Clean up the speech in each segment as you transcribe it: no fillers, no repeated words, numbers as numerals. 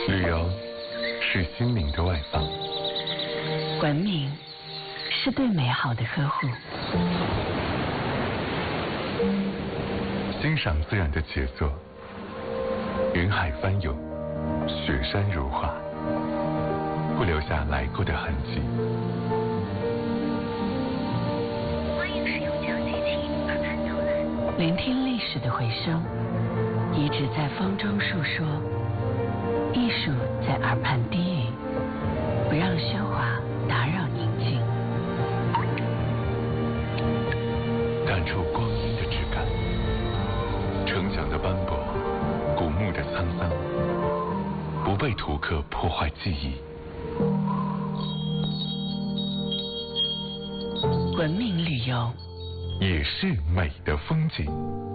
旅游是心灵的外放， 文明是对美好的呵护， 欣赏自然的杰作，云海翻涌，雪山如画，不留下来过的痕迹。 欢迎使用讲解器耳畔导览。 聆听历史的回声，遗址在风中诉说，艺术在耳畔低语，不让喧哗打扰宁静。 感触光阴的质感，城墙的斑驳，古墓的沧桑，不被图刻破坏记忆。 文明旅游也是美的风景。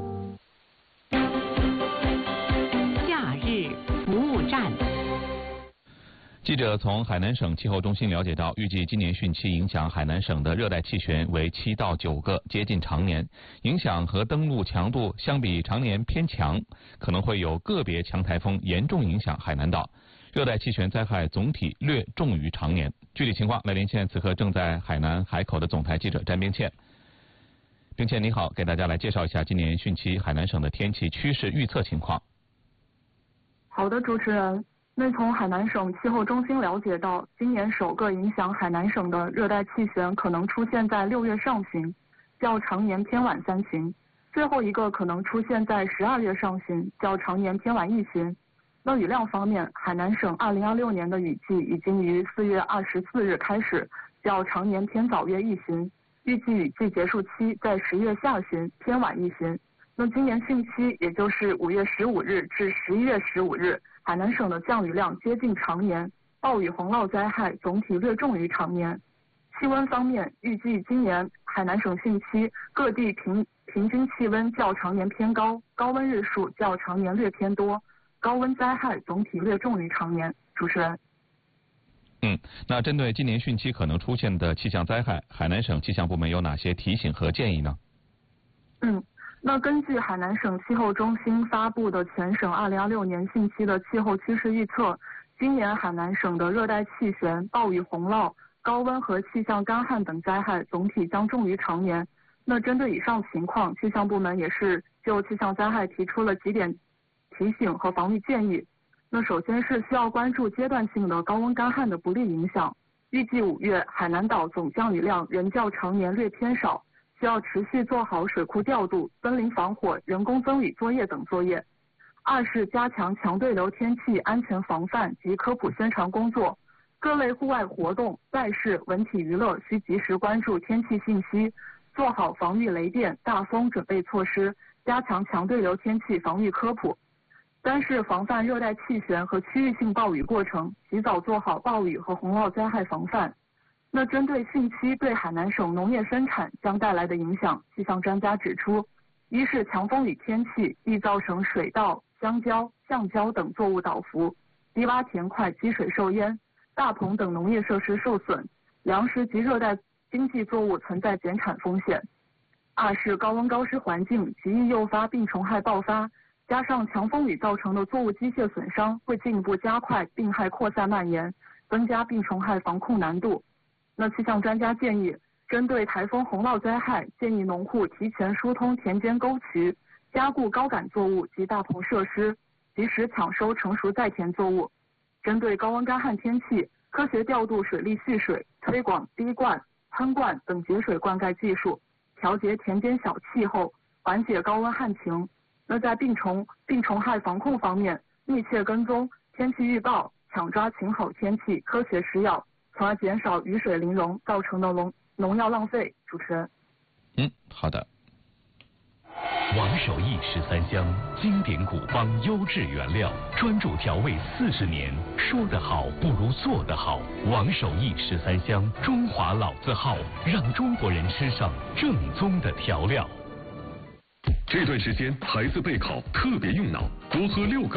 假日服务站。 记者从海南省气候中心了解到，预计今年汛期影响海南省的热带气旋为7到9个，接近常年，影响和登陆强度相比常年偏强，可能会有个别强台风严重影响海南岛。热带气旋灾害总体略重于常年。具体情况来连线此刻正在海南海口的总台记者詹冰倩。冰倩你好，给大家来介绍一下今年汛期海南省的天气趋势预测情况。 好的，主持人。那从海南省气候中心了解到，今年首个影响海南省的热带气旋可能出现在6月上旬，较常年偏晚3旬；最后一个可能出现在12月上旬，较常年偏晚1旬。那雨量方面，海南省2026年的雨季已经于4月24日开始，较常年偏早约1旬，预计雨季结束期在10月下旬，偏晚1旬。那今年汛期，也就是5月15日至11月15日，海南省的降雨量接近常年，暴雨洪涝灾害总体略重于常年。气温方面，预计今年海南省汛期各地平均气温较常年偏高，高温日数较常年略偏多，高温灾害总体略重于常年。主持人。 那针对今年汛期可能出现的气象灾害，海南省气象部门有哪些提醒和建议呢？ 那根据海南省气候中心发布的全省2026年汛期的气候趋势预测，今年海南省的热带气旋、暴雨洪涝、高温和气象干旱等灾害总体将重于常年。那针对以上情况，气象部门也是就气象灾害提出了几点提醒和防御建议。那首先是需要关注阶段性的高温干旱的不利影响，预计5月海南岛总降雨量仍较常年略偏少，需要持续做好水库调度、森林防火、人工增雨作业等作业。二是加强强对流天气安全防范及科普宣传工作，各类户外活动、赛事、文体娱乐需及时关注天气信息，做好防御雷电、大风准备措施，加强强对流天气防御科普。三是防范热带气旋和区域性暴雨过程，及早做好暴雨和洪涝灾害防范。那针对汛期对海南省农业生产将带来的影响，气象专家指出，一是强风雨天气易造成水稻、香蕉、橡胶等作物倒伏，低洼田块积水受淹，大棚等农业设施受损，粮食及热带经济作物存在减产风险。二是高温高湿环境极易诱发病虫害爆发，加上强风雨造成的作物机械损伤，会进一步加快病害扩散蔓延，增加病虫害防控难度。那气象专家建议，针对台风洪涝灾害，建议农户提前疏通田间沟渠，加固高杆作物及大棚设施，及时抢收成熟在田作物。针对高温干旱天气，科学调度水利蓄水，推广滴灌、喷灌等节水灌溉技术，调节田间小气候，缓解高温旱情。那在病虫害防控方面，密切跟踪天气预报，抢抓晴好天气，科学施药，从而减少雨水淋溶造成的农药浪费。主持人。 好的。 王守义13香，经典古方，优质原料，专注调味40年，说得好不如做得好。王守义13香，中华老字号，让中国人吃上正宗的调料。 这段时间孩子备考特别用脑，多喝6个